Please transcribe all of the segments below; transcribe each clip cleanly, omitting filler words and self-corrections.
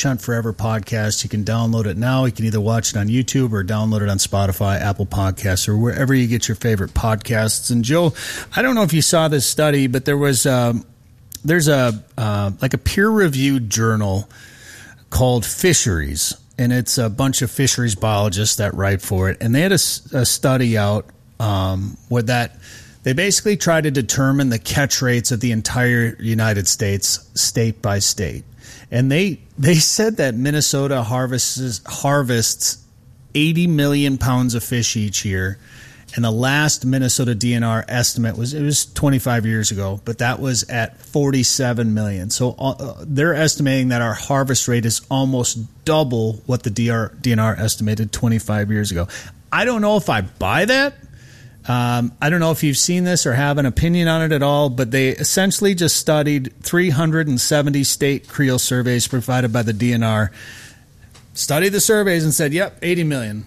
Fish Hunt Forever podcast. You can download it now. You can either watch it on YouTube or download it on Spotify, Apple Podcasts, or wherever you get your favorite podcasts. And Joe, I don't know if you saw this study, but there's a peer-reviewed journal called Fisheries, and it's a bunch of fisheries biologists that write for it. And they had a study out where that they basically tried to determine the catch rates of the entire United States, state by state. And they said that Minnesota harvests 80 million pounds of fish each year. And the last Minnesota DNR estimate was 25 years ago, but that was at 47 million. So they're estimating that our harvest rate is almost double what the DNR estimated 25 years ago. I don't know if I buy that. I don't know if you've seen this or have an opinion on it at all, but they essentially just studied 370 state creel surveys provided by the DNR, studied the surveys and said, yep, 80 million.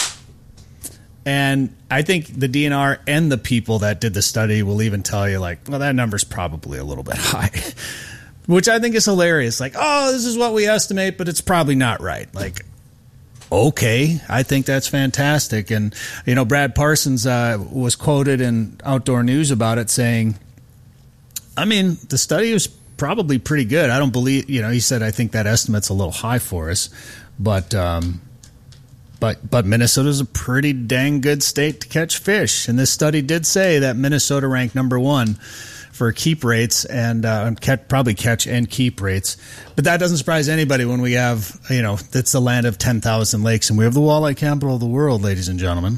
And I think the DNR and the people that did the study will even tell you, like, well, that number's probably a little bit high, which I think is hilarious. Like, oh, this is what we estimate, but it's probably not right. Like, okay, I think that's fantastic. And, you know, Brad Parsons was quoted in Outdoor News about it saying, I mean, the study was probably pretty good. I don't believe, you know, he said, I think that estimate's a little high for us, but Minnesota's a pretty dang good state to catch fish. And this study did say that Minnesota ranked number one for keep rates and probably catch and keep rates. But that doesn't surprise anybody when we have, you know, it's the land of 10,000 lakes and we have the walleye capital of the world, ladies and gentlemen.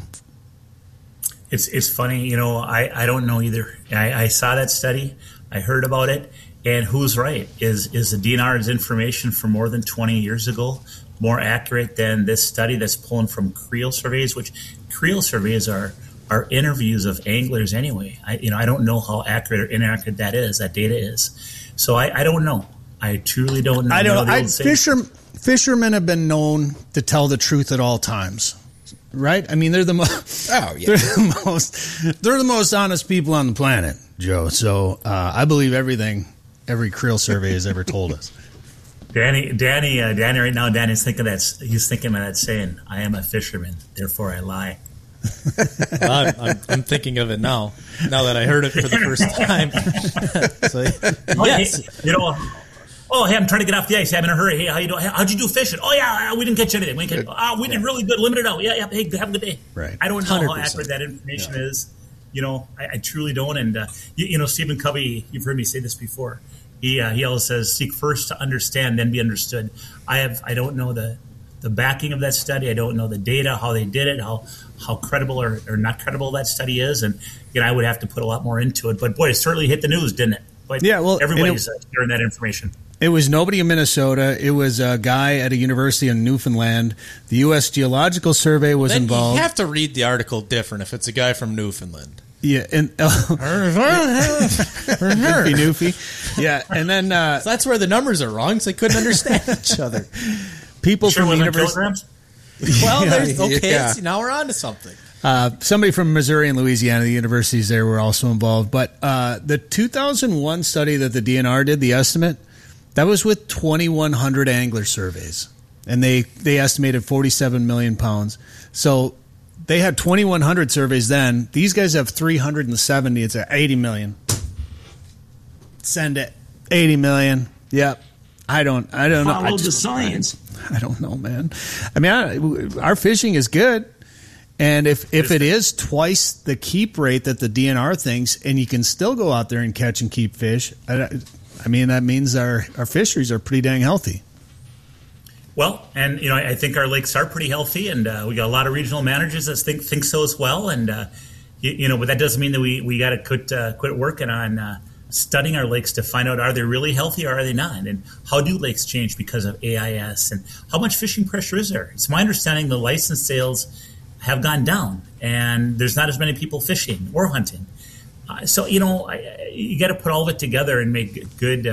It's funny, you know, I don't know either. I saw that study. I heard about it. And who's right? Is the DNR's information from more than 20 years ago more accurate than this study that's pulling from creel surveys, which creel surveys are interviews of anglers anyway. I don't know how accurate or inaccurate that data is. So I don't know. I truly don't know. I don't. Fishermen have been known to tell the truth at all times, right? I mean, they're the most. Oh yeah. They're the most honest people on the planet, Joe. So I believe everything every creel survey has ever told us. Danny, right now, Danny's thinking of that saying, "I am a fisherman, therefore I lie." I'm thinking of it now that I heard it for the first time. So, yes. Hey, I'm trying to get off the ice. I'm in a hurry. Hey, how you doing? How'd you do fishing? Oh, yeah, we didn't catch anything. We did really good. Limited out. Yeah. Hey, have a good day. Right. I don't know 100%. How accurate that information is. You know, I truly don't. And, Stephen Covey, you've heard me say this before. He always says, seek first to understand, then be understood. I don't know the backing of that study. I don't know the data, how they did it, how credible or not credible that study is. And, I would have to put a lot more into it. But, boy, it certainly hit the news, didn't it? But yeah, well, everybody's sharing that information. It was nobody in Minnesota. It was a guy at a university in Newfoundland. The U.S. Geological Survey was involved. You have to read the article different if it's a guy from Newfoundland. Yeah, and Newfie. Yeah, and then so that's where the numbers are wrong. So they couldn't understand each other. People from the university. Well, now we're on to something. Somebody from Missouri and Louisiana, the universities there were also involved. But the 2001 study that the DNR did, the estimate, that was with 2,100 angler surveys, and they estimated 47 million pounds. So they had 2,100 surveys then. These guys have 370. It's at 80 million. Send it. 80 million. Yep. I don't know. Follow the science. I don't know, man. I mean, our fishing is good. And if it is twice the keep rate that the DNR thinks, and you can still go out there and catch and keep fish, I mean, that means our fisheries are pretty dang healthy. Well, and I think our lakes are pretty healthy, and we got a lot of regional managers that think so as well. And but that doesn't mean that we got to quit working on studying our lakes to find out, are they really healthy or are they not, and how do lakes change because of AIS, and how much fishing pressure is there? It's my understanding the license sales have gone down, and there's not as many people fishing or hunting. So you got to put all of it together and make good.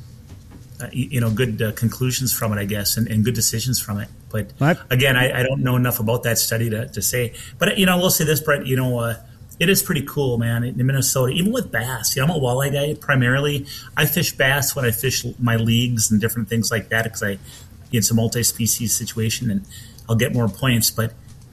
Good conclusions from it, I guess, and good decisions from it. But again, I don't know enough about that study to say. But I will say this, Brett. It is pretty cool, man. In Minnesota, even with bass, I'm a walleye guy primarily. I fish bass when I fish my leagues and different things like that because it's a multi-species situation, and I'll get more points. But,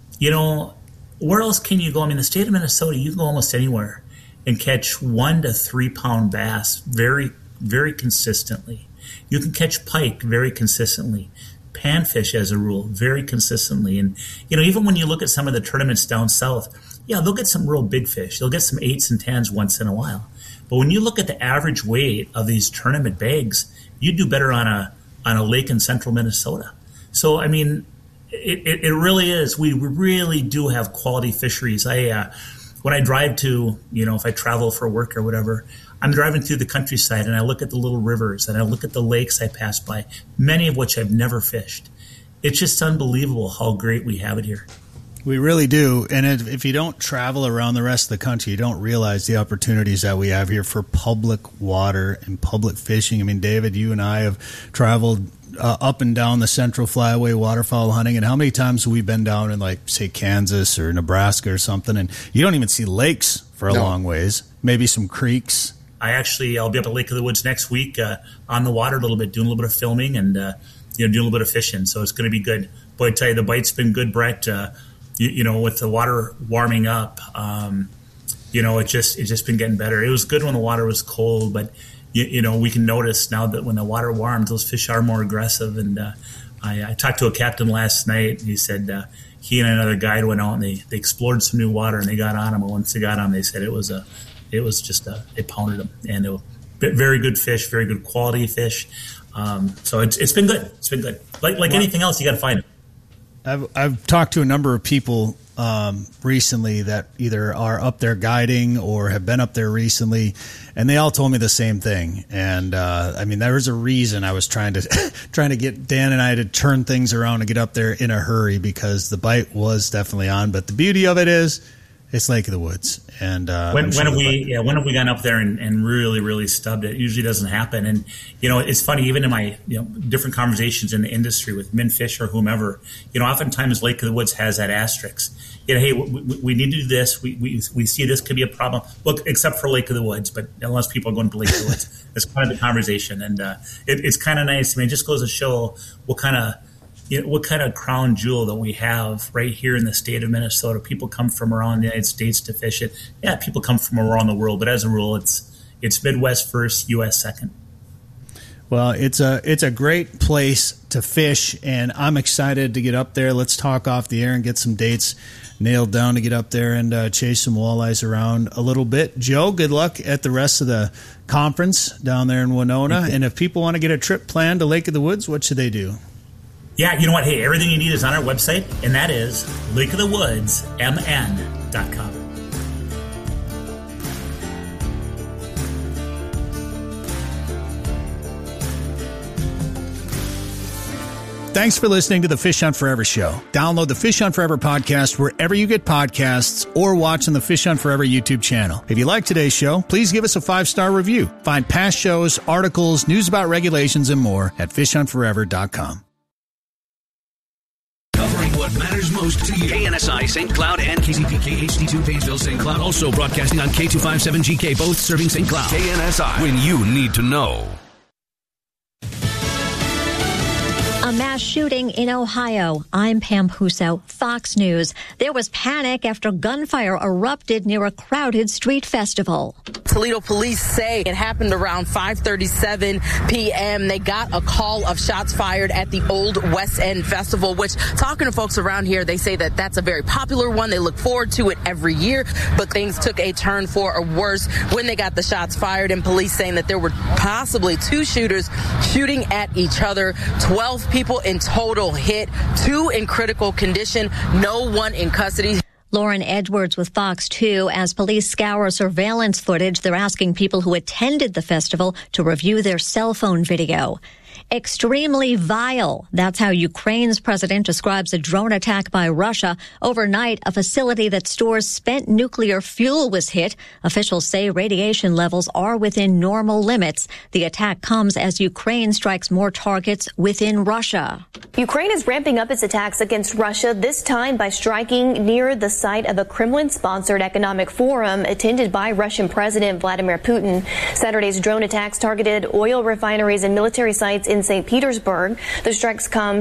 where else can you go? I mean, the state of Minnesota, you can go almost anywhere and catch 1 to 3 pound bass very, very consistently. You can catch pike very consistently. Panfish, as a rule, very consistently. And, even when you look at some of the tournaments down south, they'll get some real big fish. They'll get some 8s and 10s once in a while. But when you look at the average weight of these tournament bags, you do better on a lake in central Minnesota. So, I mean, it really is. We really do have quality fisheries. When I drive to, if I travel for work or whatever, I'm driving through the countryside and I look at the little rivers and I look at the lakes I pass by, many of which I've never fished. It's just unbelievable how great we have it here. We really do. And if you don't travel around the rest of the country, you don't realize the opportunities that we have here for public water and public fishing. I mean, David, you and I have traveled up and down the Central Flyway waterfowl hunting, and how many times have we been down in, like, say, Kansas or Nebraska or something, and you don't even see lakes for a long ways, maybe some creeks. I'll be up at Lake of the Woods next week on the water a little bit, doing a little bit of filming and doing a little bit of fishing, so it's going to be good. Boy, I tell you, the bite's been good, Brett. With the water warming up, it's just been getting better. It was good when the water was cold, but we can notice now that when the water warms, those fish are more aggressive. And I talked to a captain last night. He said he and another guide went out and they explored some new water and they got on them. And once they got on, they said they pounded them, and it was very good fish, very good quality fish. So it's been good. It's been good. Like anything else, you got to find it. I've talked to a number of people recently that either are up there guiding or have been up there recently, and they all told me the same thing. And there was a reason I was trying to get Dan and I to turn things around and get up there in a hurry, because the bite was definitely on. But the beauty of it is, it's Lake of the Woods. And when have we gone up there and really, really stubbed it? It usually doesn't happen. And it's funny, even in my different conversations in the industry with Min Fish or whomever, oftentimes Lake of the Woods has that asterisk. Hey, we need to do this. We see this could be a problem. Look, except for Lake of the Woods, but unless people are going to Lake of the Woods, it's kind of the conversation. And it's kind of nice. I mean, it just goes to show what kind of crown jewel that we have right here in the state of Minnesota. People come from around the United States to fish it. Yeah, people come from around the world, but as a rule, it's Midwest first, U.S. second. Well, it's a great place to fish, and I'm excited to get up there. Let's talk off the air and get some dates nailed down to get up there and chase some walleyes around a little bit. Joe, good luck at the rest of the conference down there in Winona. And if people want to get a trip planned to Lake of the Woods, what should they do? Yeah, you know what? Hey, everything you need is on our website, and that is lakeofthewoodsmn.com. Thanks for listening to the Fish Hunt Forever show. Download the Fish Hunt Forever podcast wherever you get podcasts, or watch on the Fish Hunt Forever YouTube channel. If you like today's show, please give us a 5-star review. Find past shows, articles, news about regulations, and more at fishhuntforever.com. Covering what matters most to you. KNSI St. Cloud and KZPK HD2 Painesville St. Cloud. Also broadcasting on K257GK, both serving St. Cloud. KNSI, when you need to know. A mass shooting in Ohio. I'm Pam Puso, Fox News. There was panic after gunfire erupted near a crowded street festival. Toledo police say it happened around 5:37 p.m. They got a call of shots fired at the Old West End Festival, which, talking to folks around here, they say that that's a very popular one. They look forward to it every year, but things took a turn for a worse when they got the shots fired, and police saying that there were possibly 2 shooters shooting at each other. 12 people in total hit, 2 in critical condition, no one in custody. Lauren Edwards with Fox 2. As police scour surveillance footage, they're asking people who attended the festival to review their cell phone video. Extremely vile. That's how Ukraine's president describes a drone attack by Russia. Overnight, a facility that stores spent nuclear fuel was hit. Officials say radiation levels are within normal limits. The attack comes as Ukraine strikes more targets within Russia. Ukraine is ramping up its attacks against Russia, this time by striking near the site of a Kremlin-sponsored economic forum attended by Russian President Vladimir Putin. Saturday's drone attacks targeted oil refineries and military sites in St. Petersburg. The strikes come